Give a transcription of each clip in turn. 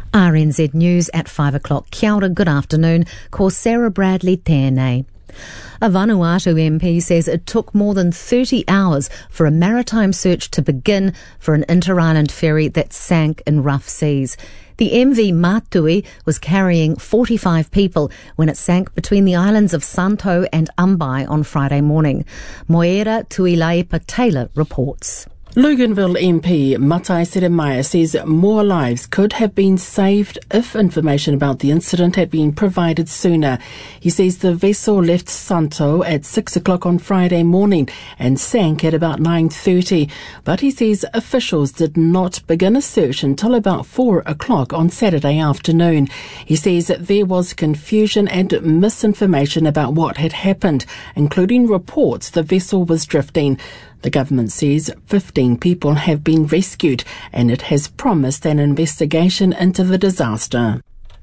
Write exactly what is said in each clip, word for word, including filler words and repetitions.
R N Z News at five o'clock. Kia ora, good afternoon. Ko Sarah Bradley tēnei. A Vanuatu M P says it took more than thirty hours for a maritime search to begin for an inter-island ferry that sank in rough seas. The M V Mātui was carrying forty-five people when it sank between the islands of Santo and Umbai on Friday morning. Moera Tuilaipa Taylor reports. Luganville M P Matai Seremaya says more lives could have been saved if information about the incident had been provided sooner. He says the vessel left Santo at six o'clock on Friday morning and sank at about nine thirty, but he says officials did not begin a search until about four o'clock on Saturday afternoon. He says that there was confusion and misinformation about what had happened, including reports the vessel was drifting. The government says fifteen people have been rescued and it has promised an investigation into the disaster.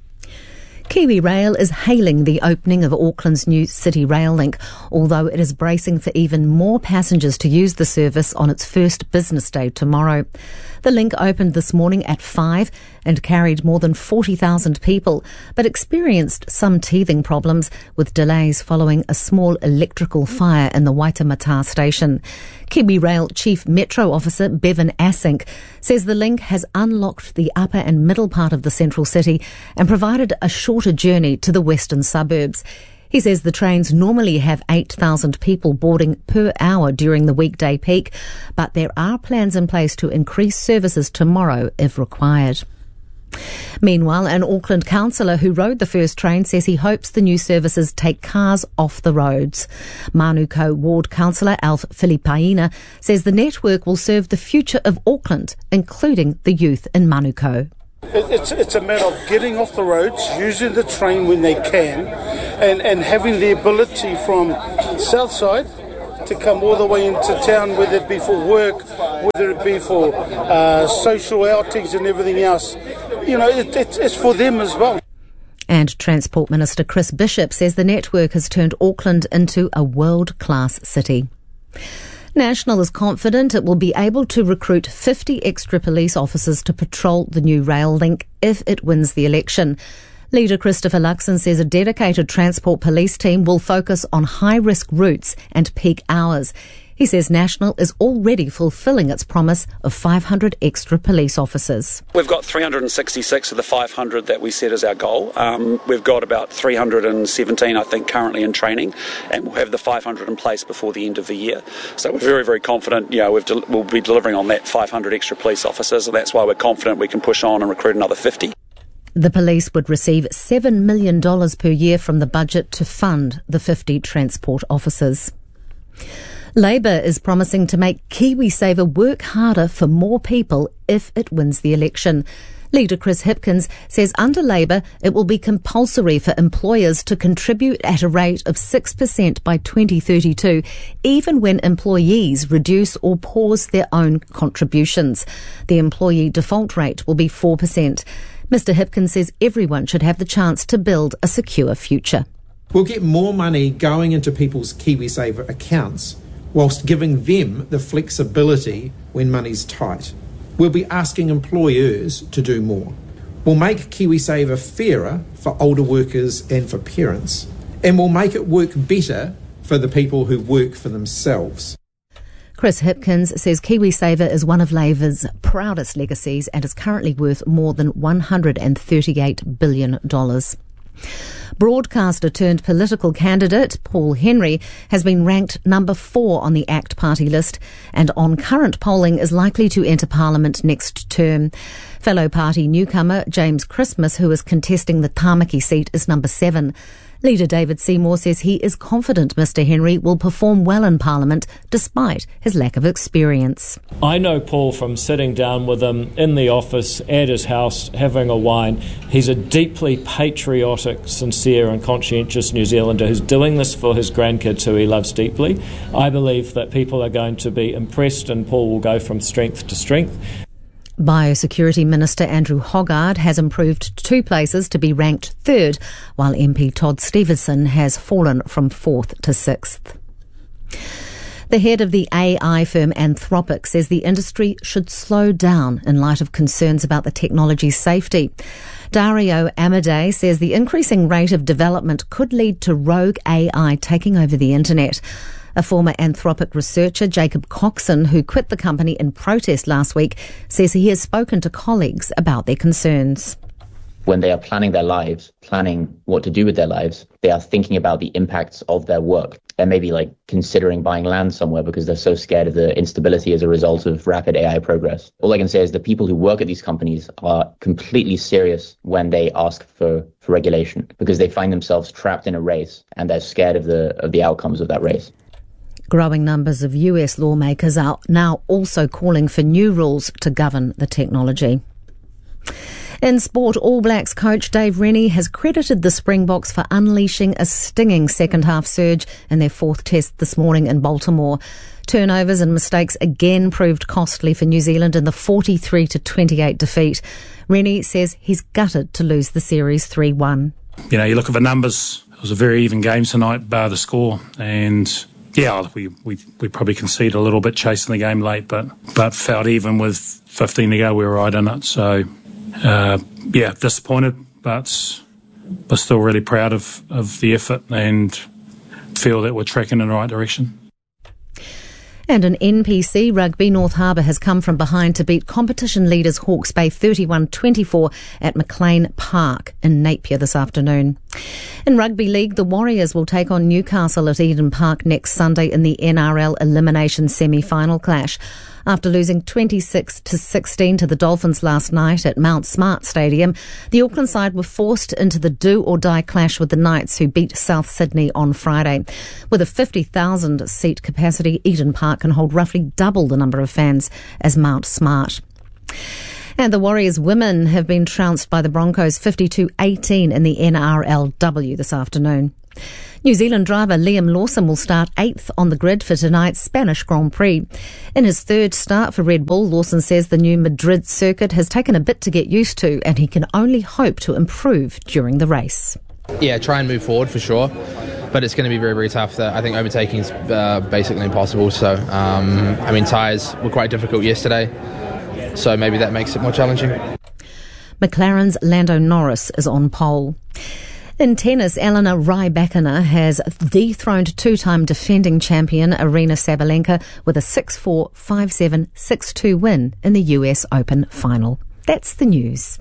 Kiwi Rail is hailing the opening of Auckland's new City Rail link, although it is bracing for even more passengers to use the service on its first business day tomorrow. The link opened this morning at five and carried more than forty thousand people, but experienced some teething problems with delays following a small electrical fire in the Waitemata station. Kiwi Rail Chief Metro Officer Bevan Asink says the link has unlocked the upper and middle part of the central city and provided a shorter journey to the western suburbs. He says the trains normally have eight thousand people boarding per hour during the weekday peak, but there are plans in place to increase services tomorrow if required. Meanwhile, an Auckland councillor who rode the first train says he hopes the new services take cars off the roads. Manukau Ward councillor Alf Filipaina says the network will serve the future of Auckland, including the youth in Manukau. It's, it's a matter of getting off the roads, using the train when they can, and, and having the ability from Southside to come all the way into town, whether it be for work, whether it be for uh, social outings and everything else. You know, it, it, it's for them as well. And Transport Minister Chris Bishop says the network has turned Auckland into a world-class city. National is confident it will be able to recruit fifty extra police officers to patrol the new rail link if it wins the election. Leader Christopher Luxon says a dedicated transport police team will focus on high-risk routes and peak hours. He says National is already fulfilling its promise of five hundred extra police officers. We've got three hundred sixty-six of the five hundred that we set as our goal. Um, we've got about three hundred seventeen, I think, currently in training, and we'll have the five hundred in place before the end of the year. So we're very, very confident, you know, we've del- we'll be delivering on that five hundred extra police officers, and that's why we're confident we can push on and recruit another fifty. The police would receive seven million dollars per year from the budget to fund the fifty transport officers. Labour is promising to make KiwiSaver work harder for more people if it wins the election. Leader Chris Hipkins says under Labour it will be compulsory for employers to contribute at a rate of six percent by twenty thirty-two, even when employees reduce or pause their own contributions. The employee default rate will be four percent. Mister Hipkins says everyone should have the chance to build a secure future. We'll get more money going into people's KiwiSaver accounts whilst giving them the flexibility when money's tight. We'll be asking employers to do more. We'll make KiwiSaver fairer for older workers and for parents, and we'll make it work better for the people who work for themselves. Chris Hipkins says KiwiSaver is one of Labour's proudest legacies and is currently worth more than one hundred thirty-eight billion dollars. Broadcaster turned political candidate Paul Henry has been ranked number four on the ACT party list and on current polling is likely to enter Parliament next term. Fellow party newcomer James Christmas, who is contesting the Tāmaki seat, is number seven. Leader David Seymour says he is confident Mister Henry will perform well in Parliament despite his lack of experience. I know Paul from sitting down with him in the office at his house having a wine. He's a deeply patriotic, sincere and conscientious New Zealander who's doing this for his grandkids who he loves deeply. I believe that people are going to be impressed and Paul will go from strength to strength. Biosecurity Minister Andrew Hoggard has improved two places to be ranked third, while M P Todd Stevenson has fallen from fourth to sixth. The head of the A I firm Anthropic says the industry should slow down in light of concerns about the technology's safety. Dario Amodei says the increasing rate of development could lead to rogue A I taking over the internet. A former Anthropic researcher, Jacob Coxon, who quit the company in protest last week, says he has spoken to colleagues about their concerns. When they are planning their lives, planning what to do with their lives, they are thinking about the impacts of their work. They're maybe like considering buying land somewhere because they're so scared of the instability as a result of rapid A I progress. All I can say is the people who work at these companies are completely serious when they ask for, for regulation, because they find themselves trapped in a race and they're scared of the of the outcomes of that race. Growing numbers of U S lawmakers are now also calling for new rules to govern the technology. In sport, All Blacks coach Dave Rennie has credited the Springboks for unleashing a stinging second-half surge in their fourth test this morning in Baltimore. Turnovers and mistakes again proved costly for New Zealand in the forty-three to twenty-eight defeat. Rennie says he's gutted to lose the series three one. You know, you look at the numbers, it was a very even game tonight, bar the score, and yeah, we, we, we probably conceded a little bit chasing the game late, but, but felt even with fifteen to go, we were right in it, so... Uh, yeah, disappointed, but but still really proud of, of the effort and feel that we're tracking in the right direction. And in N P C rugby, North Harbour has come from behind to beat competition leaders Hawke's Bay thirty-one twenty-four at McLean Park in Napier this afternoon. In Rugby League, the Warriors will take on Newcastle at Eden Park next Sunday in the N R L elimination semi-final clash. After losing twenty-six to sixteen to the Dolphins last night at Mount Smart Stadium, the Auckland side were forced into the do-or-die clash with the Knights, who beat South Sydney on Friday. With a fifty thousand seat capacity, Eden Park can hold roughly double the number of fans as Mount Smart. And the Warriors women have been trounced by the Broncos fifty-two eighteen in the N R L W this afternoon. New Zealand driver Liam Lawson will start eighth on the grid for tonight's Spanish Grand Prix. In his third start for Red Bull, Lawson says the new Madrid circuit has taken a bit to get used to, and he can only hope to improve during the race. Yeah, try and move forward for sure, but it's going to be very, very tough. I think overtaking is uh, basically impossible. So, um, I mean, tyres were quite difficult yesterday, so maybe that makes it more challenging. McLaren's Lando Norris is on pole. In tennis, Elena Rybakina has dethroned two-time defending champion Aryna Sabalenka with a six four, five seven, six two win in the U S Open final. That's the news.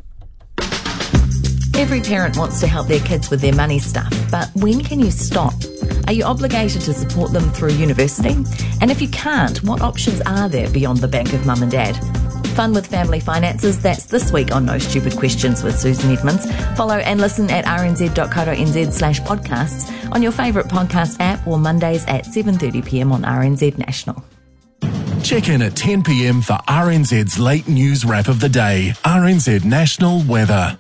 Every parent wants to help their kids with their money stuff, but when can you stop? Are you obligated to support them through university? And if you can't, what options are there beyond the bank of mum and dad? Fun with family finances, that's this week on No Stupid Questions with Susan Edmonds. Follow and listen at rnz.co.nz slash podcasts on your favourite podcast app, or Mondays at seven thirty p m on R N Z National. Check in at ten p m for R N Z's late news wrap of the day. R N Z National Weather.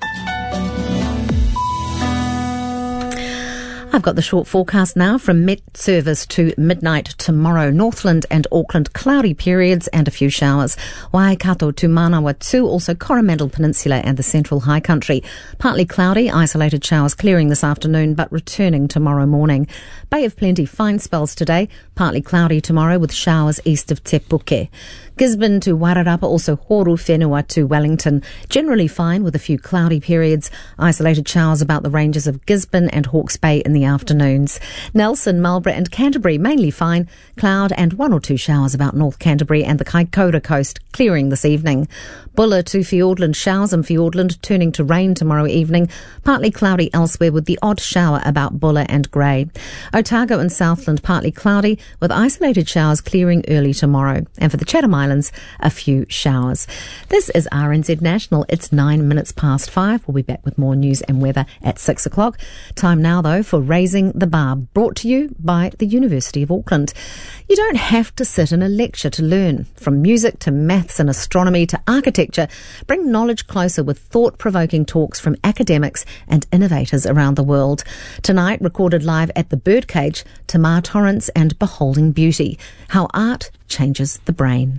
I've got the short forecast now from Met Service to midnight tomorrow. Northland and Auckland, cloudy periods and a few showers. Waikato to Manawatu, also Coromandel Peninsula and the Central High Country. Partly cloudy, isolated showers clearing this afternoon but returning tomorrow morning. Bay of Plenty, fine spells today. Partly cloudy tomorrow with showers east of Te Puke. Gisborne to Wairarapa, also Horu Whenua to Wellington. Generally fine with a few cloudy periods. Isolated showers about the ranges of Gisborne and Hawke's Bay in the afternoons. Nelson, Marlborough and Canterbury mainly fine. Cloud and one or two showers about North Canterbury and the Kaikoura coast clearing this evening. Bulla to Fiordland, showers in Fiordland turning to rain tomorrow evening. Partly cloudy elsewhere with the odd shower about Bulla and Grey. Otago and Southland partly cloudy with isolated showers clearing early tomorrow. And for the Chatham Islands, a few showers. This is R N Z National. It's nine minutes past five. We'll be back with more news and weather at six o'clock. Time now, though, for Raising the Bar, brought to you by the University of Auckland. You don't have to sit in a lecture to learn. From music to maths and astronomy to architecture, bring knowledge closer with thought-provoking talks from academics and innovators around the world. Tonight, recorded live at the Birdcage, Tamar Torrance and Beholding Beauty, How Art Changes the Brain.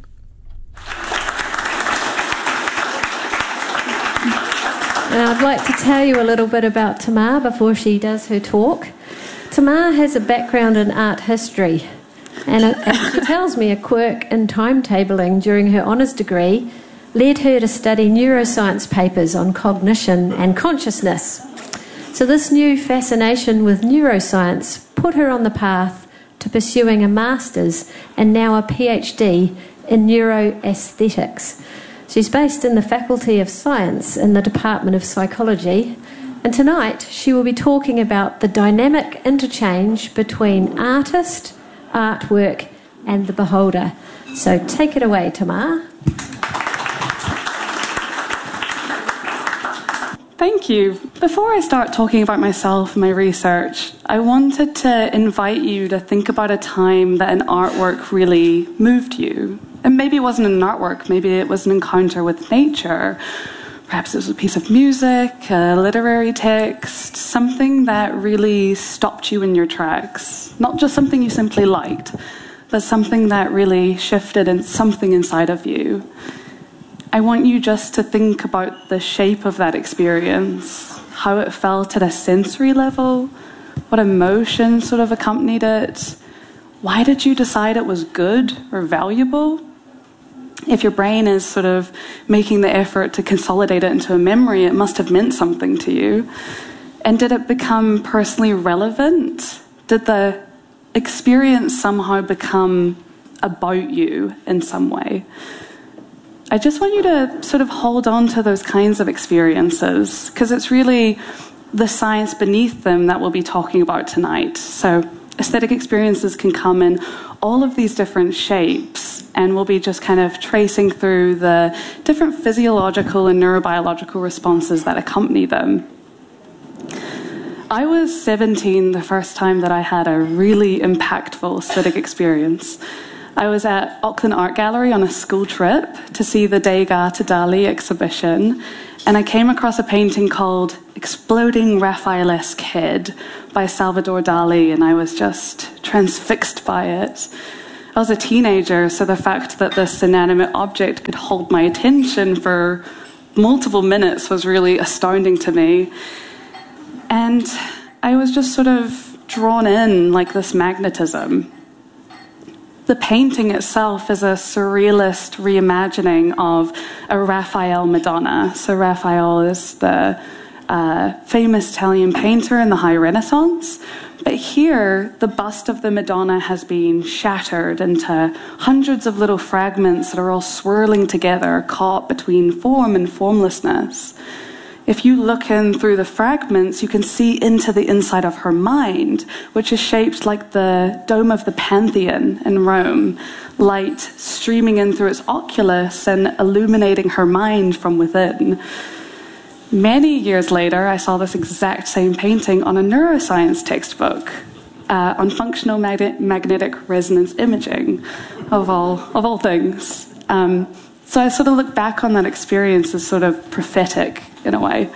And I'd like to tell you a little bit about Tamar before she does her talk. Tamar has a background in art history. And, a, and she tells me a quirk in timetabling during her honours degree led her to study neuroscience papers on cognition and consciousness. So this new fascination with neuroscience put her on the path to pursuing a master's and now a PhD in neuroaesthetics. She's based in the Faculty of Science in the Department of Psychology, and tonight she will be talking about the dynamic interchange between artist, artwork and the beholder. So take it away, Tamar. Thank you. Before I start talking about myself and my research, I wanted to invite you to think about a time that an artwork really moved you. And maybe it wasn't an artwork, maybe it was an encounter with nature. Perhaps it was a piece of music, a literary text, something that really stopped you in your tracks. Not just something you simply liked, but something that really shifted in something inside of you. I want you just to think about the shape of that experience, how it felt at a sensory level, what emotion sort of accompanied it. Why did you decide it was good or valuable? If your brain is sort of making the effort to consolidate it into a memory, it must have meant something to you. And did it become personally relevant? Did the experience somehow become about you in some way? I just want you to sort of hold on to those kinds of experiences, because it's really the science beneath them that we'll be talking about tonight. So aesthetic experiences can come in all of these different shapes, and we'll be just kind of tracing through the different physiological and neurobiological responses that accompany them. I was seventeen the first time that I had a really impactful aesthetic experience. I was at Auckland Art Gallery on a school trip to see the Degas to Dali exhibition, and I came across a painting called Exploding Raphaelesque Head by Salvador Dali, and I was just transfixed by it. I was a teenager, so the fact that this inanimate object could hold my attention for multiple minutes was really astounding to me. And I was just sort of drawn in like this magnetism. The painting itself is a surrealist reimagining of a Raphael Madonna. So Raphael is the uh, famous Italian painter in the High Renaissance. But here, the bust of the Madonna has been shattered into hundreds of little fragments that are all swirling together, caught between form and formlessness. If you look in through the fragments, you can see into the inside of her mind, which is shaped like the dome of the Pantheon in Rome, light streaming in through its oculus and illuminating her mind from within. Many years later, I saw this exact same painting on a neuroscience textbook uh, on functional mag- magnetic resonance imaging, of all of all things. Um, so I sort of look back on that experience as sort of prophetic in a way.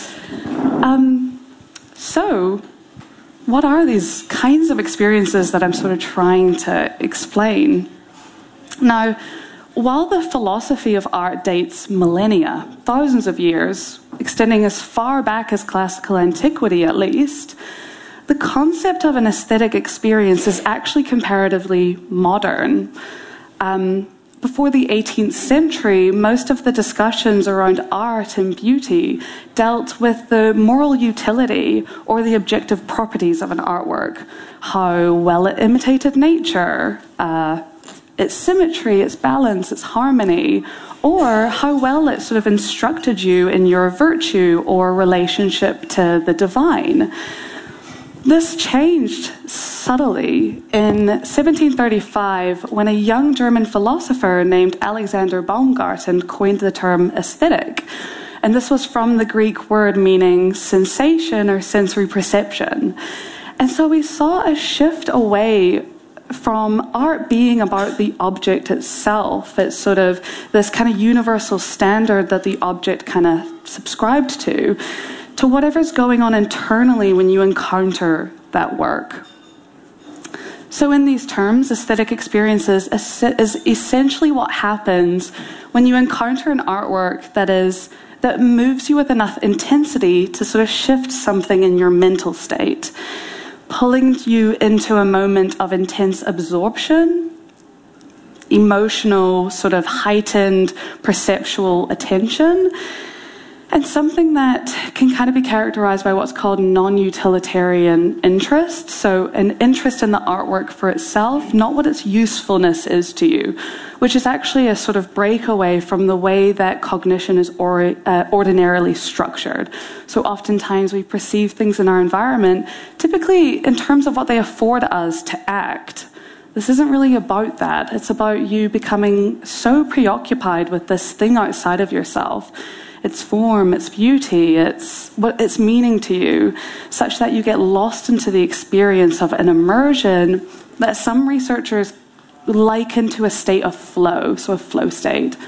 Um, so, what are these kinds of experiences that I'm sort of trying to explain? Now, while the philosophy of art dates millennia, thousands of years, extending as far back as classical antiquity at least, the concept of an aesthetic experience is actually comparatively modern. Um, before the eighteenth century, most of the discussions around art and beauty dealt with the moral utility or the objective properties of an artwork, how well it imitated nature, uh, its symmetry, its balance, its harmony, or how well it sort of instructed you in your virtue or relationship to the divine. This changed subtly in seventeen thirty-five when a young German philosopher named Alexander Baumgarten coined the term aesthetic. And this was from the Greek word meaning sensation or sensory perception. And so we saw a shift away from art being about the object itself. It's sort of this kind of universal standard that the object kind of subscribed to, to whatever's going on internally when you encounter that work. So in these terms, aesthetic experiences is essentially what happens when you encounter an artwork that is that moves you with enough intensity to sort of shift something in your mental state. pulling you into a moment of intense absorption, emotional, sort of heightened perceptual attention, and something that can kind of be characterized by what's called non-utilitarian interest. So an interest in the artwork for itself, not what its usefulness is to you, which is actually a sort of breakaway from the way that cognition is or, uh, ordinarily structured. So oftentimes we perceive things in our environment, typically in terms of what they afford us to act. This isn't really about that. It's about you becoming so preoccupied with this thing outside of yourself, its form, its beauty, its what its meaning to you, such that you get lost into the experience of an immersion that some researchers liken to a state of flow, so a flow state.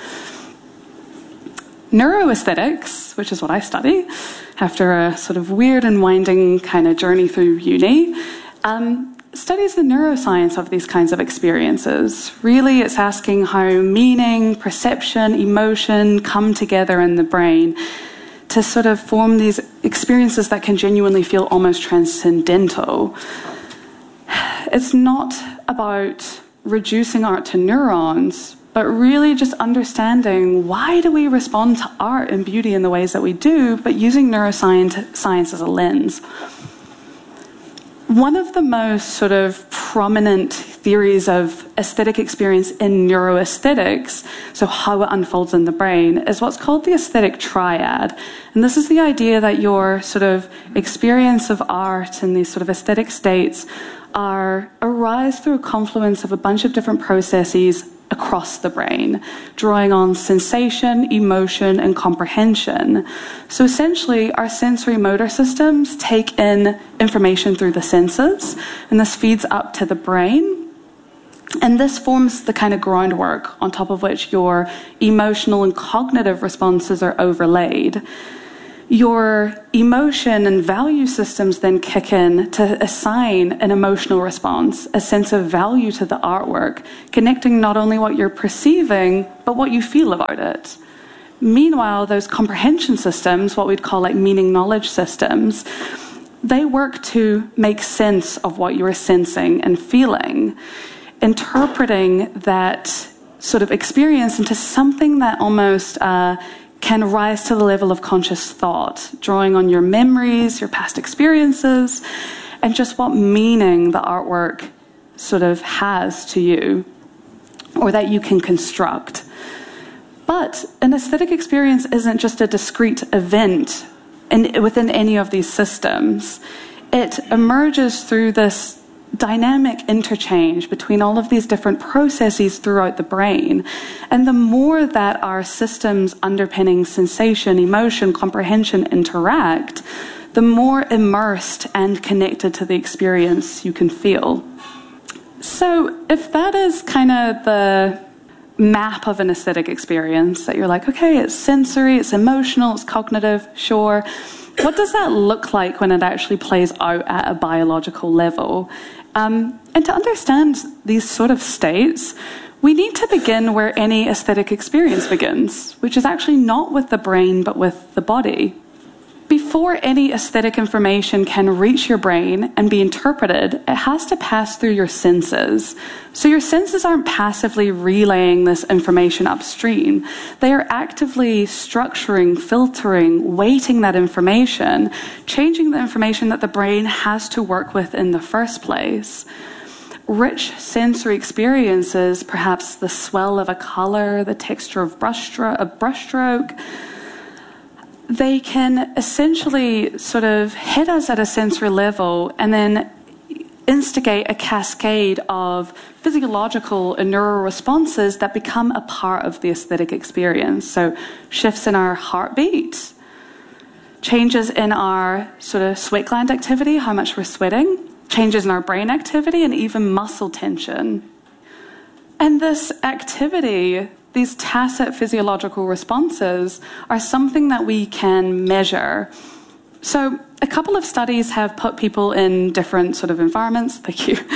Neuroaesthetics, which is what I study, after a sort of weird and winding kind of journey through uni, um, studies the neuroscience of these kinds of experiences. Really, it's asking how meaning, perception, emotion come together in the brain to sort of form these experiences that can genuinely feel almost transcendental. It's not about reducing art to neurons, but really just understanding why do we respond to art and beauty in the ways that we do, but using neuroscience science as a lens. One of the most sort of prominent theories of aesthetic experience in neuroaesthetics, so how it unfolds in the brain, is what's called the aesthetic triad. And this is the idea that your sort of experience of art and these sort of aesthetic states are arise through a confluence of a bunch of different processes across the brain, drawing on sensation, emotion, and comprehension. So essentially, our sensory motor systems take in information through the senses, and this feeds up to the brain. And this forms the kind of groundwork on top of which your emotional and cognitive responses are overlaid. Your emotion and value systems then kick in to assign an emotional response, a sense of value to the artwork, connecting not only what you're perceiving, but what you feel about it. Meanwhile, those comprehension systems, what we'd call like meaning knowledge systems, they work to make sense of what you're sensing and feeling, interpreting that sort of experience into something that almost uh, can rise to the level of conscious thought, drawing on your memories, your past experiences, and just what meaning the artwork sort of has to you, or that you can construct. But an aesthetic experience isn't just a discrete event in, within any of these systems. It emerges through this dynamic interchange between all of these different processes throughout the brain. And the more that our systems underpinning sensation, emotion, comprehension interact, the more immersed and connected to the experience you can feel. So if that is kind of the map of an aesthetic experience, that you're like, okay, it's sensory, it's emotional, it's cognitive, sure. What does that look like when it actually plays out at a biological level? Um, and to understand these sort of states, we need to begin where any aesthetic experience begins, which is actually not with the brain, but with the body. Before any aesthetic information can reach your brain and be interpreted, it has to pass through your senses. So your senses aren't passively relaying this information upstream. They are actively structuring, filtering, weighting that information, changing the information that the brain has to work with in the first place. Rich sensory experiences, perhaps the swell of a color, the texture of brushstroke, a brushstroke, they can essentially sort of hit us at a sensory level and then instigate a cascade of physiological and neural responses that become a part of the aesthetic experience. So shifts in our heartbeat, changes in our sort of sweat gland activity, how much we're sweating, changes in our brain activity, and even muscle tension. And this activity, these tacit physiological responses, are something that we can measure. So a couple of studies have put people in different sort of environments, thank you,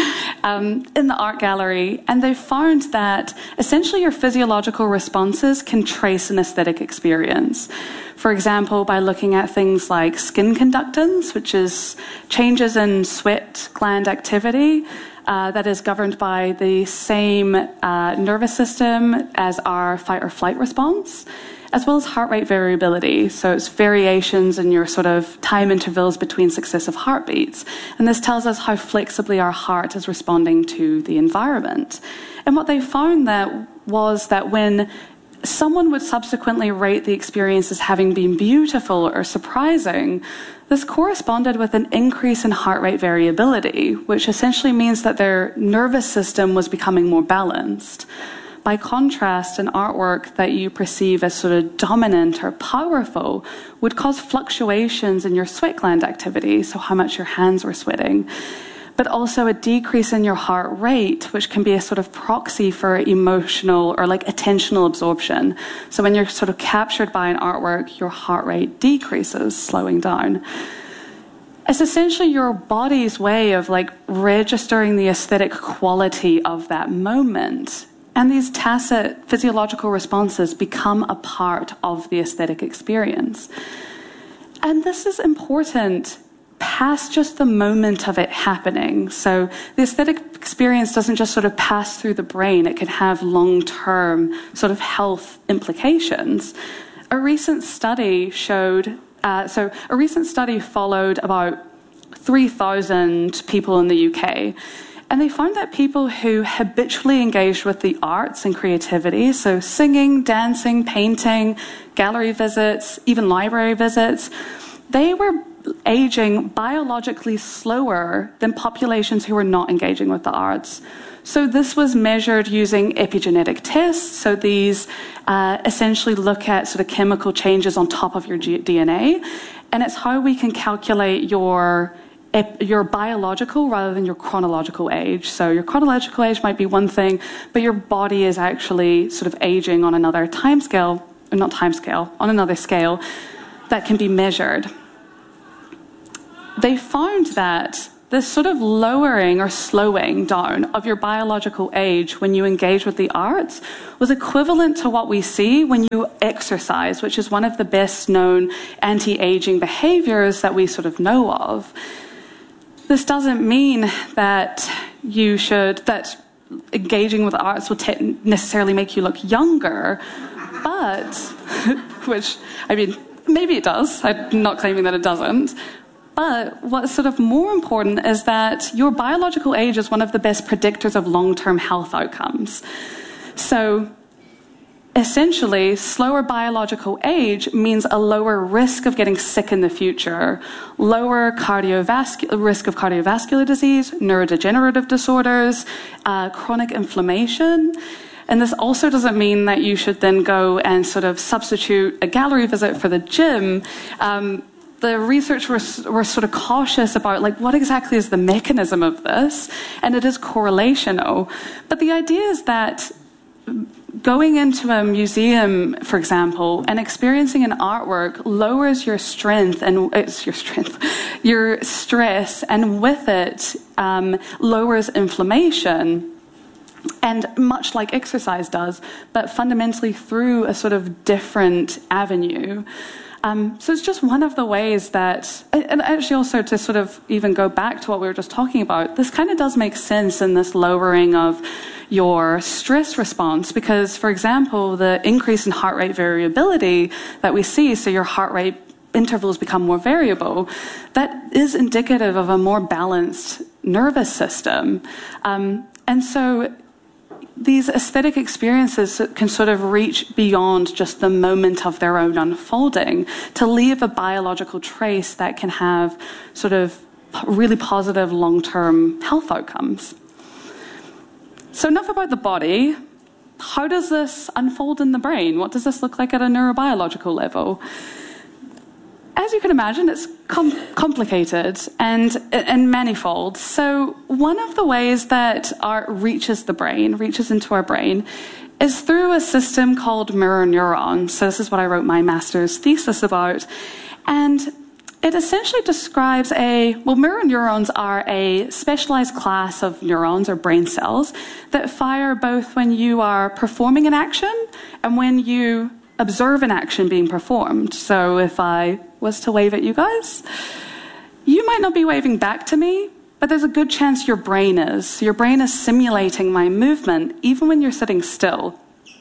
um, in the art gallery, and they've found that essentially your physiological responses can trace an aesthetic experience. For example, by looking at things like skin conductance, which is changes in sweat gland activity, Uh, that is governed by the same uh, nervous system as our fight or flight response, as well as heart rate variability. So it's variations in your sort of time intervals between successive heartbeats. And this tells us how flexibly our heart is responding to the environment. And what they found that was that when someone would subsequently rate the experience as having been beautiful or surprising, this corresponded with an increase in heart rate variability, which essentially means that their nervous system was becoming more balanced. By contrast, an artwork that you perceive as sort of dominant or powerful would cause fluctuations in your sweat gland activity, so how much your hands were sweating, but also a decrease in your heart rate, which can be a sort of proxy for emotional or like attentional absorption. So when you're sort of captured by an artwork, your heart rate decreases, slowing down. It's essentially your body's way of like registering the aesthetic quality of that moment. And these tacit physiological responses become a part of the aesthetic experience. And this is important past just the moment of it happening. So the aesthetic experience doesn't just sort of pass through the brain, it can have long-term sort of health implications. A recent study showed, uh, so a recent study followed about three thousand people in the U K, and they found that people who habitually engaged with the arts and creativity, so singing, dancing, painting, gallery visits, even library visits, they were aging biologically slower than populations who were not engaging with the arts. So this was measured using epigenetic tests. So these uh, essentially look at sort of chemical changes on top of your D N A. And it's how we can calculate your your biological rather than your chronological age. So your chronological age might be one thing, but your body is actually sort of aging on another time scale, or not time scale, on another scale that can be measured. They found that this sort of lowering or slowing down of your biological age when you engage with the arts was equivalent to what we see when you exercise, which is one of the best known anti-aging behaviors that we sort of know of. This doesn't mean that you should, that engaging with the arts will te- necessarily make you look younger, but, which, I mean, maybe it does. I'm not claiming that it doesn't. But what's sort of more important is that your biological age is one of the best predictors of long-term health outcomes. So essentially, slower biological age means a lower risk of getting sick in the future, lower cardiovascular risk of cardiovascular disease, neurodegenerative disorders, uh, chronic inflammation. And this also doesn't mean that you should then go and sort of substitute a gallery visit for the gym. Um, The research was, were sort of cautious about, like, what exactly is the mechanism of this? And it is correlational. But the idea is that going into a museum, for example, and experiencing an artwork lowers your strength and it's your strength, your stress, and with it um, lowers inflammation. And much like exercise does, but fundamentally through a sort of different avenue. Um, so it's just one of the ways that, and actually also to sort of even go back to what we were just talking about, this kind of does make sense in this lowering of your stress response because, for example, the increase in heart rate variability that we see, so your heart rate intervals become more variable, that is indicative of a more balanced nervous system. Um, and so these aesthetic experiences can sort of reach beyond just the moment of their own unfolding to leave a biological trace that can have sort of really positive long-term health outcomes. So enough about the body. How does this unfold in the brain? What does this look like at a neurobiological level? As you can imagine, it's com- complicated and, and manifold. So one of the ways that art reaches the brain, reaches into our brain, is through a system called mirror neurons. So this is what I wrote my master's thesis about. And it essentially describes a, well, mirror neurons are a specialized class of neurons or brain cells that fire both when you are performing an action and when you observe an action being performed. So if I was to wave at you guys, you might not be waving back to me, but there's a good chance your brain is. Your brain is simulating my movement even when you're sitting still.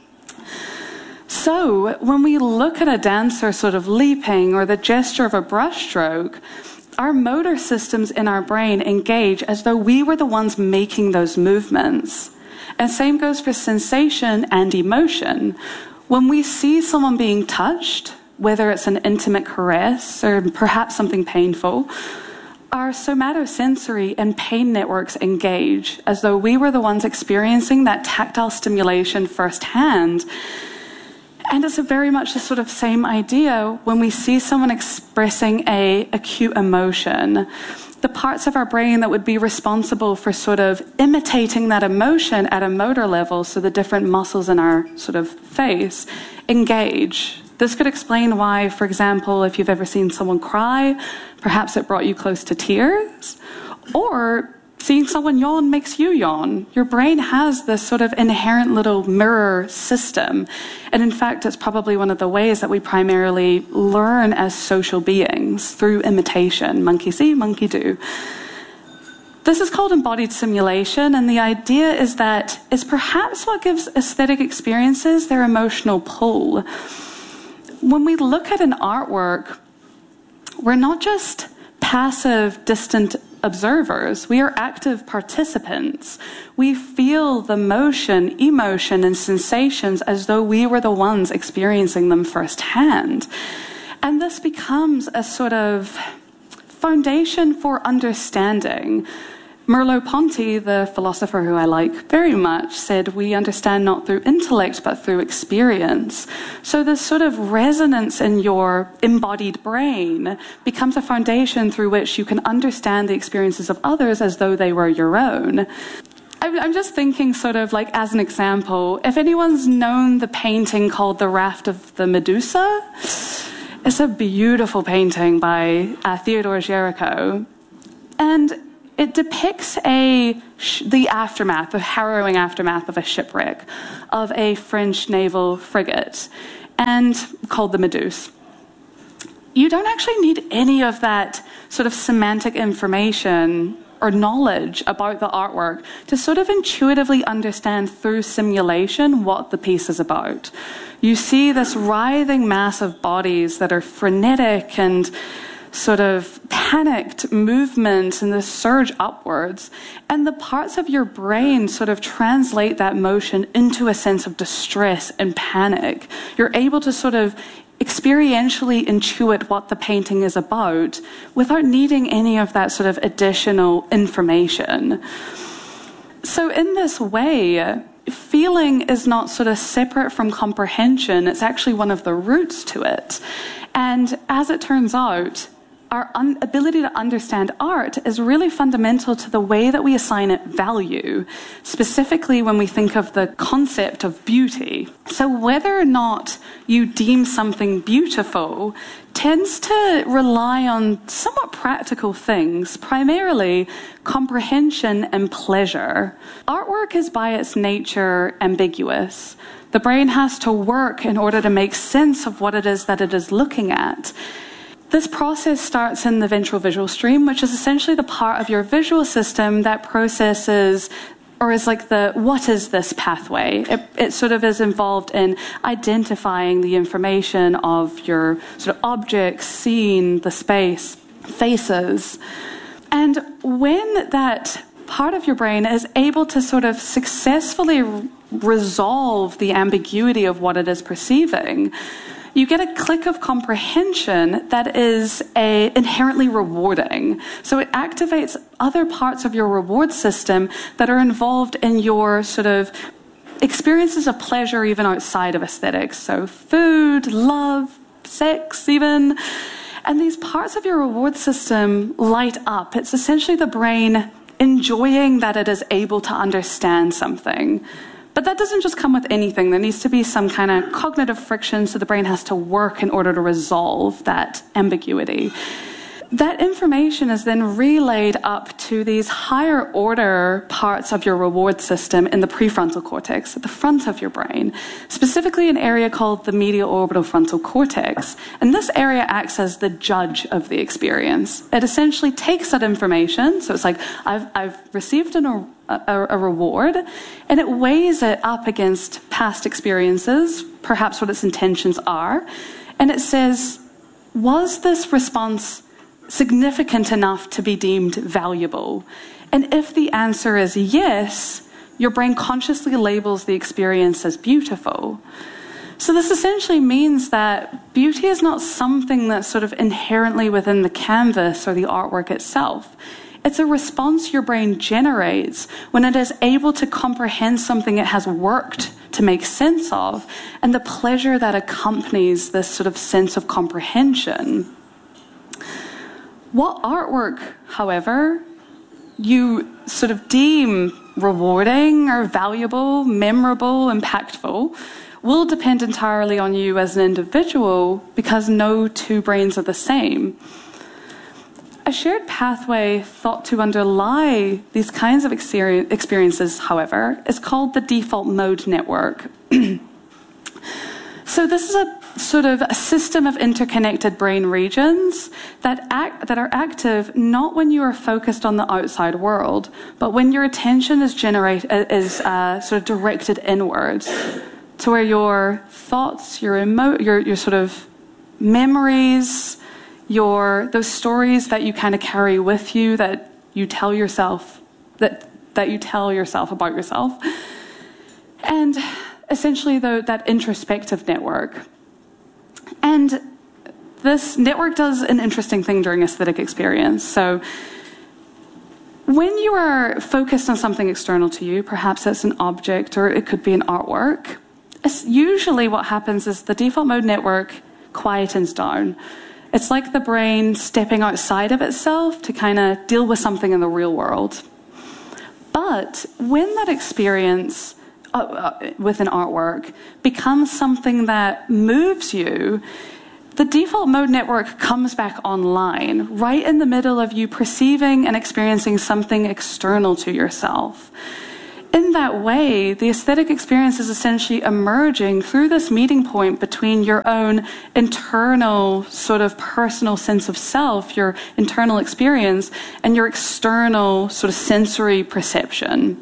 So when we look at a dancer sort of leaping or the gesture of a brushstroke, our motor systems in our brain engage as though we were the ones making those movements. And same goes for sensation and emotion. When we see someone being touched, whether it's an intimate caress or perhaps something painful, our somatosensory and pain networks engage as though we were the ones experiencing that tactile stimulation firsthand. And it's a very much the sort of same idea when we see someone expressing a acute emotion. The parts of our brain that would be responsible for sort of imitating that emotion at a motor level, so the different muscles in our sort of face, engage. This could explain why, for example, if you've ever seen someone cry, perhaps it brought you close to tears, or seeing someone yawn makes you yawn. Your brain has this sort of inherent little mirror system. And in fact, it's probably one of the ways that we primarily learn as social beings, through imitation. Monkey see, monkey do. This is called embodied simulation, and the idea is that it's perhaps what gives aesthetic experiences their emotional pull. When we look at an artwork, we're not just passive, distant observers. We are active participants. We feel the motion, emotion, and sensations as though we were the ones experiencing them firsthand. And this becomes a sort of foundation for understanding. Merleau-Ponty, the philosopher who I like very much, said we understand not through intellect but through experience. So this sort of resonance in your embodied brain becomes a foundation through which you can understand the experiences of others as though they were your own. I'm just thinking sort of like as an example, if anyone's known the painting called The Raft of the Medusa, it's a beautiful painting by uh, Theodore Géricault. And it depicts a the aftermath, the harrowing aftermath of a shipwreck of a French naval frigate, and called the Medusa. You don't actually need any of that sort of semantic information or knowledge about the artwork to sort of intuitively understand through simulation what the piece is about. You see this writhing mass of bodies that are frenetic and sort of panicked movement and the surge upwards, and the parts of your brain sort of translate that motion into a sense of distress and panic. You're able to sort of experientially intuit what the painting is about without needing any of that sort of additional information. So in this way, feeling is not sort of separate from comprehension. It's actually one of the roots to it. And as it turns out, our un- ability to understand art is really fundamental to the way that we assign it value, specifically when we think of the concept of beauty. So whether or not you deem something beautiful tends to rely on somewhat practical things, primarily comprehension and pleasure. Artwork is by its nature ambiguous. The brain has to work in order to make sense of what it is that it is looking at. This process starts in the ventral visual stream, which is essentially the part of your visual system that processes, or is like the, what is this pathway? It, it sort of is involved in identifying the information of your sort of objects, scene, the space, faces. And when that part of your brain is able to sort of successfully resolve the ambiguity of what it is perceiving, you get a click of comprehension that is a, inherently rewarding. So it activates other parts of your reward system that are involved in your sort of experiences of pleasure even outside of aesthetics. So food, love, sex even. And these parts of your reward system light up. It's essentially the brain enjoying that it is able to understand something. But that doesn't just come with anything. There needs to be some kind of cognitive friction, so the brain has to work in order to resolve that ambiguity. That information is then relayed up to these higher order parts of your reward system in the prefrontal cortex, at the front of your brain, specifically an area called the medial orbital frontal cortex. And this area acts as the judge of the experience. It essentially takes that information, so it's like, I've, I've received an, a, a reward, and it weighs it up against past experiences, perhaps what its intentions are, and it says, was this response significant enough to be deemed valuable? And if the answer is yes, your brain consciously labels the experience as beautiful. So this essentially means that beauty is not something that's sort of inherently within the canvas or the artwork itself. It's a response your brain generates when it is able to comprehend something it has worked to make sense of, and the pleasure that accompanies this sort of sense of comprehension. What artwork, however, you sort of deem rewarding or valuable, memorable, impactful, will depend entirely on you as an individual, because no two brains are the same. A shared pathway thought to underlie these kinds of experiences, however, is called the default mode network. So this is a sort of a system of interconnected brain regions that act, that are active not when you are focused on the outside world, but when your attention is generate is uh, sort of directed inwards, to where your thoughts, your emo, your your sort of memories, your those stories that you kind of carry with you, that you tell yourself that that you tell yourself about yourself, and essentially the, that introspective network. And this network does an interesting thing during aesthetic experience. So when you are focused on something external to you, perhaps it's an object or it could be an artwork, it's usually what happens is the default mode network quietens down. It's like the brain stepping outside of itself to kind of deal with something in the real world. But when that experience Uh, uh, with an artwork becomes something that moves you, the default mode network comes back online, right in the middle of you perceiving and experiencing something external to yourself. In that way, the aesthetic experience is essentially emerging through this meeting point between your own internal sort of personal sense of self, your internal experience, and your external sort of sensory perception.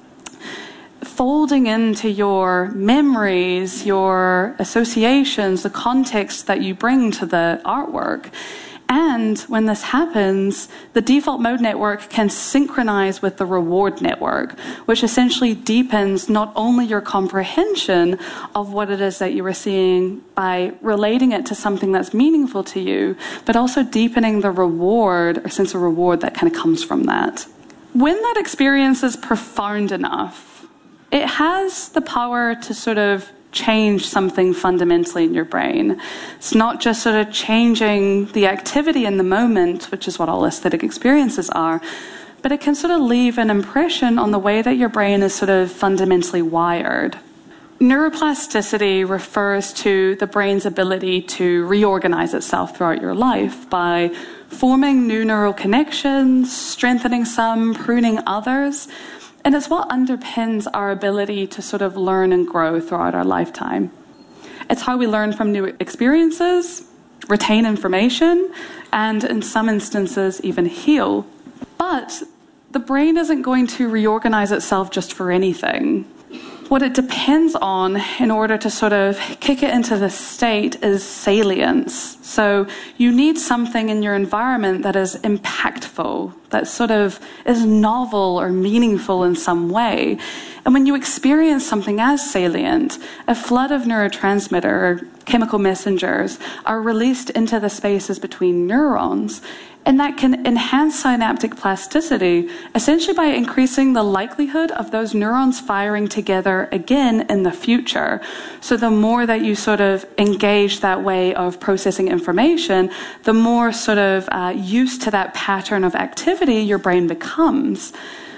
Folding into your memories, your associations, the context that you bring to the artwork. And when this happens, the default mode network can synchronize with the reward network, which essentially deepens not only your comprehension of what it is that you were seeing by relating it to something that's meaningful to you, but also deepening the reward or sense of reward that kind of comes from that. When that experience is profound enough, it has the power to sort of change something fundamentally in your brain. It's not just sort of changing the activity in the moment, which is what all aesthetic experiences are, but it can sort of leave an impression on the way that your brain is sort of fundamentally wired. Neuroplasticity refers to the brain's ability to reorganize itself throughout your life by forming new neural connections, strengthening some, pruning others. And it's what underpins our ability to sort of learn and grow throughout our lifetime. It's how we learn from new experiences, retain information, and in some instances even heal. But the brain isn't going to reorganize itself just for anything. What it depends on in order to sort of kick it into this state is salience. So you need something in your environment that is impactful, that sort of is novel or meaningful in some way. And when you experience something as salient, a flood of neurotransmitter or chemical messengers are released into the spaces between neurons. And that can enhance synaptic plasticity, essentially by increasing the likelihood of those neurons firing together again in the future. So the more that you sort of engage that way of processing information, the more sort of uh, used to that pattern of activity your brain becomes.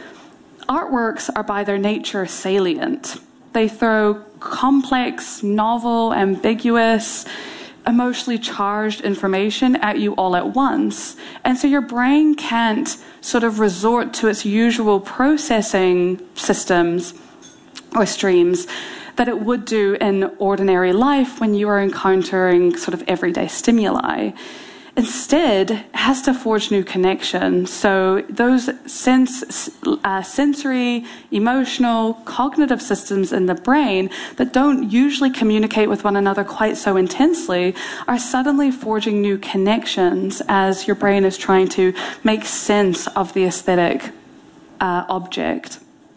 Artworks are by their nature salient. They throw complex, novel, ambiguous, emotionally charged information at you all at once. And so your brain can't sort of resort to its usual processing systems or streams that it would do in ordinary life when you are encountering sort of everyday stimuli. Instead, it has to forge new connections. So those sense, uh, sensory, emotional, cognitive systems in the brain that don't usually communicate with one another quite so intensely are suddenly forging new connections as your brain is trying to make sense of the aesthetic uh, object.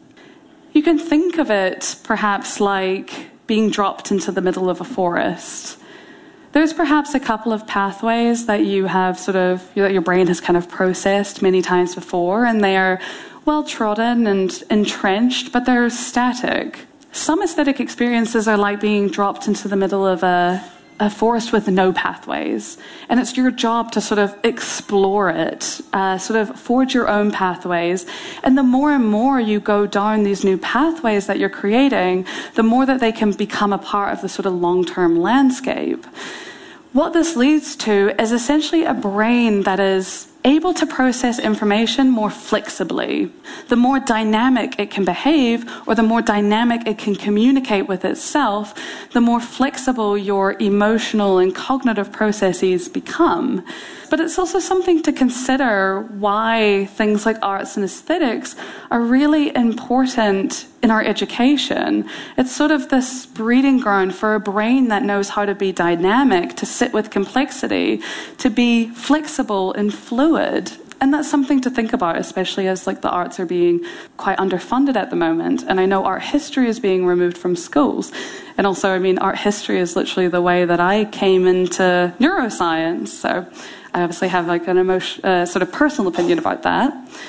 You can think of it perhaps like being dropped into the middle of a forest. There's perhaps a couple of pathways that you have sort of, that your brain has kind of processed many times before, and they are well trodden and entrenched, but they're static. Some aesthetic experiences are like being dropped into the middle of a, a forest with no pathways, and it's your job to sort of explore it, uh, sort of forge your own pathways. And the more and more you go down these new pathways that you're creating, the more that they can become a part of the sort of long-term landscape. What this leads to is essentially a brain that is able to process information more flexibly. The more dynamic it can behave, or the more dynamic it can communicate with itself, the more flexible your emotional and cognitive processes become. But it's also something to consider why things like arts and aesthetics are really important in our education. It's sort of this breeding ground for a brain that knows how to be dynamic, to sit with complexity, to be flexible and fluid. And that's something to think about, especially as like the arts are being quite underfunded at the moment. And I know art history is being removed from schools. And also, I mean, art history is literally the way that I came into neuroscience. So I obviously have like an emotion, uh, sort of personal opinion about that.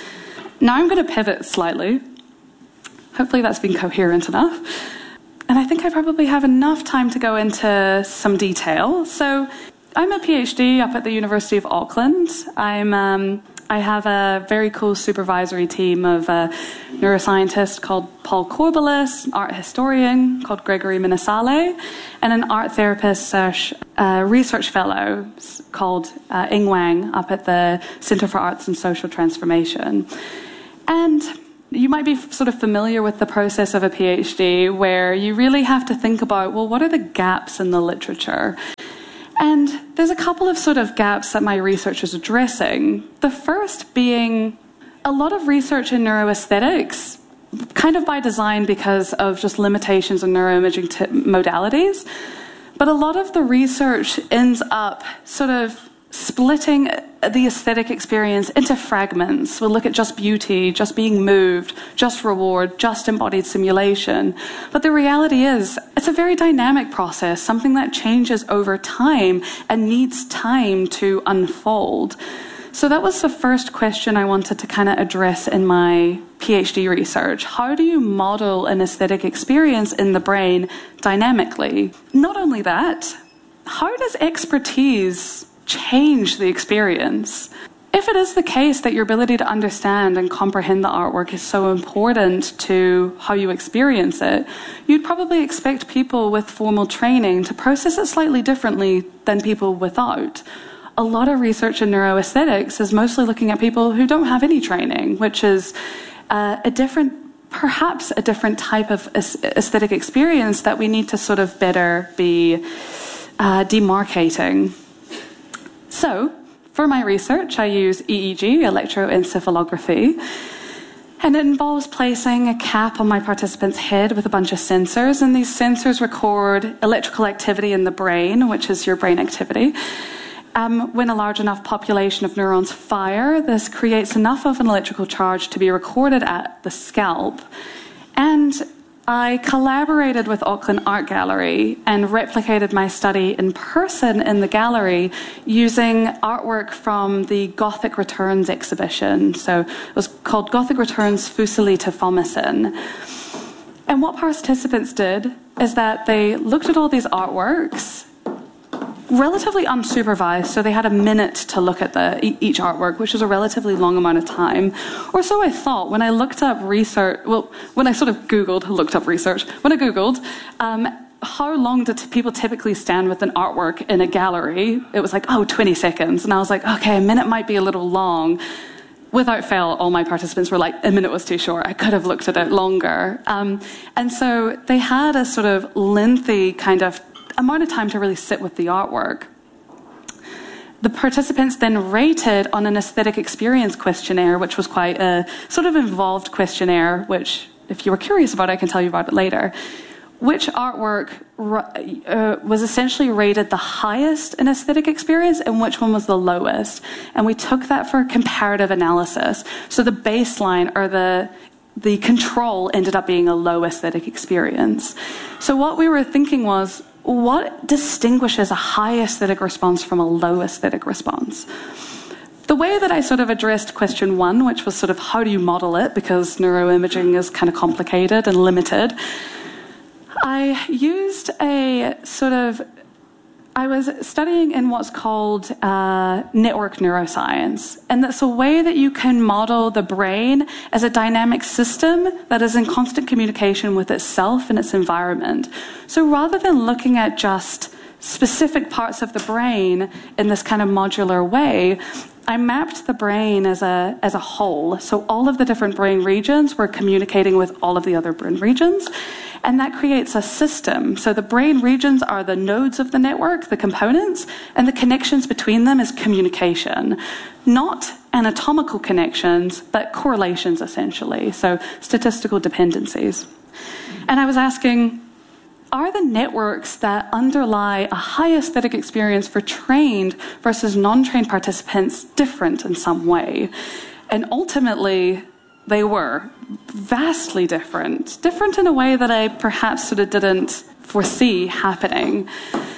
Now I'm going to pivot slightly. Hopefully that's been coherent enough. And I think I probably have enough time to go into some detail. So I'm a PhD up at the University of Auckland. I'm, um, I have a very cool supervisory team of a neuroscientist called Paul Corbelis, an art historian called Gregory Minasale, and an art therapist slash uh, research fellow called uh, Ing Wang up at the Centre for Arts and Social Transformation. And you might be sort of familiar with the process of a PhD where you really have to think about, well, what are the gaps in the literature? And there's a couple of sort of gaps that my research is addressing. The first being a lot of research in neuroaesthetics, kind of by design because of just limitations in neuroimaging t- modalities. But a lot of the research ends up sort of splitting the aesthetic experience into fragments. We'll look at just beauty, just being moved, just reward, just embodied simulation. But the reality is, it's a very dynamic process, something that changes over time and needs time to unfold. So that was the first question I wanted to kind of address in my PhD research. How do you model an aesthetic experience in the brain dynamically? Not only that, how does expertise change the experience? If it is the case that your ability to understand and comprehend the artwork is so important to how you experience it, you'd probably expect people with formal training to process it slightly differently than people without. A lot of research in neuroaesthetics is mostly looking at people who don't have any training, which is uh, a different, perhaps a different type of aesthetic experience that we need to sort of better be uh, demarcating. So, for my research, I use E E G, electroencephalography, and it involves placing a cap on my participant's head with a bunch of sensors, and these sensors record electrical activity in the brain, which is your brain activity. Um, when a large enough population of neurons fire, this creates enough of an electrical charge to be recorded at the scalp. And I collaborated with Auckland Art Gallery and replicated my study in person in the gallery using artwork from the Gothic Returns exhibition. So it was called Gothic Returns Fuseli to Thomason. And what participants did is that they looked at all these artworks relatively unsupervised, so they had a minute to look at the each artwork, which is a relatively long amount of time. Or so I thought when I looked up research, well, when I sort of Googled, looked up research, when I Googled, um, how long do t- people typically stand with an artwork in a gallery? It was like, oh, twenty seconds. And I was like, okay, a minute might be a little long. Without fail, all my participants were like, a minute was too short. I could have looked at it longer. Um, and so they had a sort of lengthy kind of amount of time to really sit with the artwork. The participants then rated on an aesthetic experience questionnaire, which was quite a sort of involved questionnaire, which if you were curious about it, I can tell you about it later. Which artwork uh, was essentially rated the highest in aesthetic experience and which one was the lowest. And we took that for comparative analysis. So the baseline or the the control ended up being a low aesthetic experience. So what we were thinking was, what distinguishes a high aesthetic response from a low aesthetic response? The way that I sort of addressed question one, which was sort of how do you model it, because neuroimaging is kind of complicated and limited, I used a sort of, I was studying in what's called uh, network neuroscience. And that's a way that you can model the brain as a dynamic system that is in constant communication with itself and its environment. So rather than looking at just specific parts of the brain in this kind of modular way, I mapped the brain as a as a whole. So all of the different brain regions were communicating with all of the other brain regions. And that creates a system. So the brain regions are the nodes of the network, the components, and the connections between them is communication. Not anatomical connections, but correlations essentially. So statistical dependencies. And I was asking, are the networks that underlie a high aesthetic experience for trained versus non-trained participants different in some way? And ultimately, they were vastly different. Different in a way that I perhaps sort of didn't foresee happening.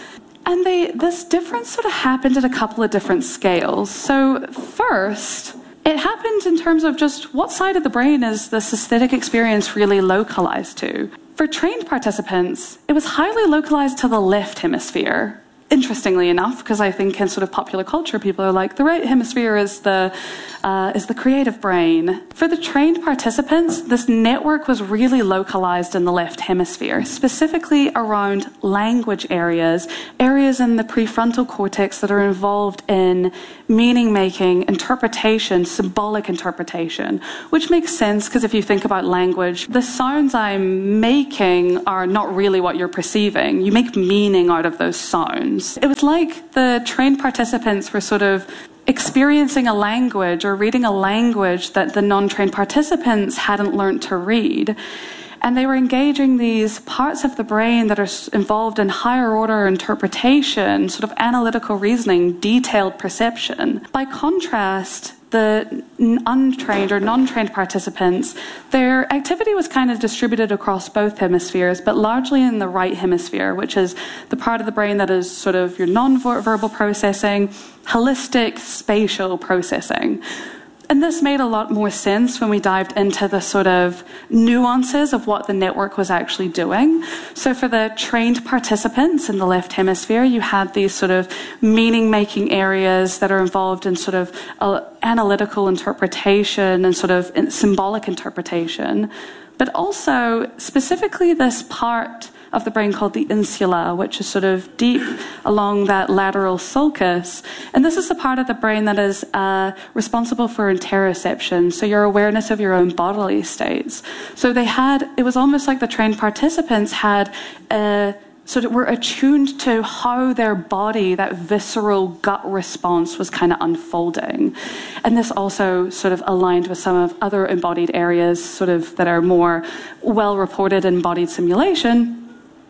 And they, this difference sort of happened at a couple of different scales. So first, it happened in terms of just what side of the brain is this aesthetic experience really localized to. For trained participants, it was highly localized to the left hemisphere. Interestingly enough, because I think in sort of popular culture, people are like, the right hemisphere is the uh, is the creative brain. For the trained participants, this network was really localized in the left hemisphere, specifically around language areas, areas in the prefrontal cortex that are involved in meaning-making, interpretation, symbolic interpretation, which makes sense because if you think about language, the sounds I'm making are not really what you're perceiving. You make meaning out of those sounds. It was like the trained participants were sort of experiencing a language or reading a language that the non-trained participants hadn't learned to read. And they were engaging these parts of the brain that are involved in higher order interpretation, sort of analytical reasoning, detailed perception. By contrast, the untrained or non-trained participants, their activity was kind of distributed across both hemispheres, but largely in the right hemisphere, which is the part of the brain that is sort of your non-verbal processing, holistic spatial processing. And this made a lot more sense when we dived into the sort of nuances of what the network was actually doing. So for the trained participants in the left hemisphere, you had these sort of meaning-making areas that are involved in sort of uh, analytical interpretation and sort of symbolic interpretation. But also, specifically this part of the brain called the insula, which is sort of deep along that lateral sulcus. And this is the part of the brain that is uh, responsible for interoception, so your awareness of your own bodily states. So they had, it was almost like the trained participants had a So that we're attuned to how their body, that visceral gut response was kind of unfolding. And this also sort of aligned with some of other embodied areas sort of that are more well reported in embodied simulation.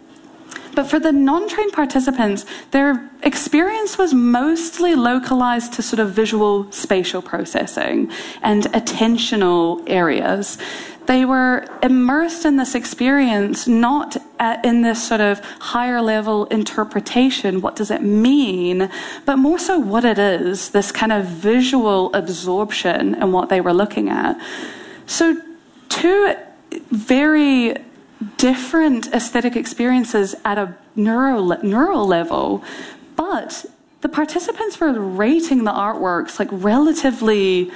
But for the non-trained participants, their experience was mostly localized to sort of visual spatial processing and attentional areas. They were immersed in this experience, not at, in this sort of higher level interpretation, what does it mean, but more so what it is, this kind of visual absorption and what they were looking at. So two very different aesthetic experiences at a neural, neural level, but the participants were rating the artworks like relatively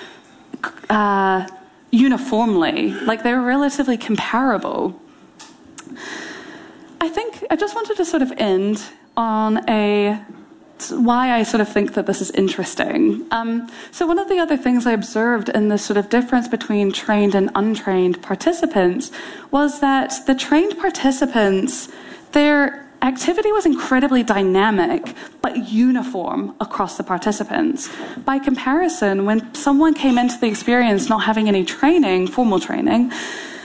uh, uniformly, like they were relatively comparable. I think I just wanted to sort of end on a why I sort of think that this is interesting. Um, so one of the other things I observed in this sort of difference between trained and untrained participants was that the trained participants, their activity was incredibly dynamic but uniform across the participants. By comparison, when someone came into the experience not having any training, formal training,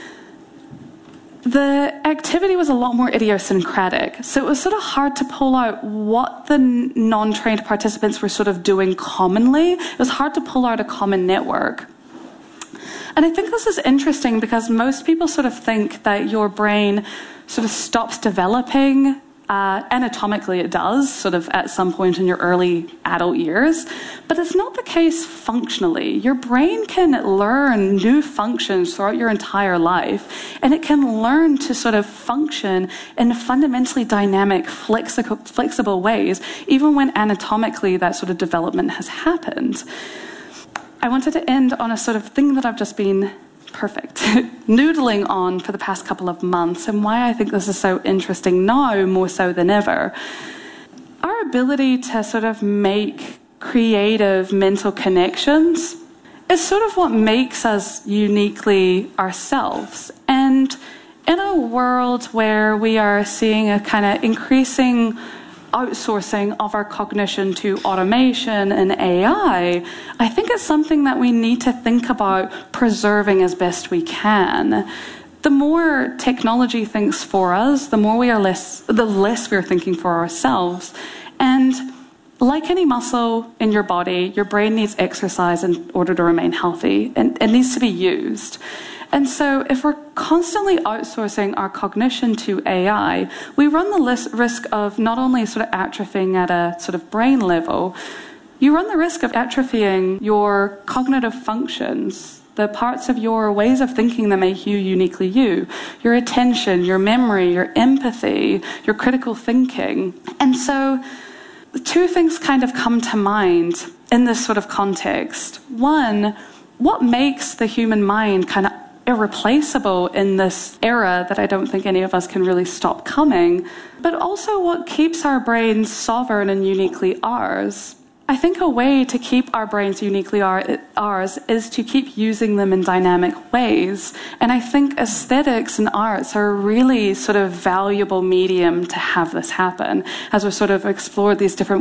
the activity was a lot more idiosyncratic. So it was sort of hard to pull out what the non-trained participants were sort of doing commonly. It was hard to pull out a common network. And I think this is interesting because most people sort of think that your brain sort of stops developing. Uh, anatomically it does, sort of at some point in your early adult years, but it's not the case functionally. Your brain can learn new functions throughout your entire life, and it can learn to sort of function in fundamentally dynamic, flexi- flexible ways, even when anatomically that sort of development has happened. I wanted to end on a sort of thing that I've just been perfect noodling on for the past couple of months, and why I think this is so interesting now more so than ever. Our ability to sort of make creative mental connections is sort of what makes us uniquely ourselves. And in a world where we are seeing a kind of increasing outsourcing of our cognition to automation and A I, I think it's something that we need to think about preserving as best we can. The more technology thinks for us, the more we are less, the less we're thinking for ourselves. And like any muscle in your body, your brain needs exercise in order to remain healthy, and it needs to be used. And so if we're constantly outsourcing our cognition to A I, we run the risk of not only sort of atrophying at a sort of brain level, you run the risk of atrophying your cognitive functions, the parts of your ways of thinking that make you uniquely you, your attention, your memory, your empathy, your critical thinking. And so two things kind of come to mind in this sort of context. One, what makes the human mind kind of irreplaceable in this era that I don't think any of us can really stop coming, but also what keeps our brains sovereign and uniquely ours. I think a way to keep our brains uniquely ours is to keep using them in dynamic ways. And I think aesthetics and arts are a really sort of valuable medium to have this happen, as we sort of explored these different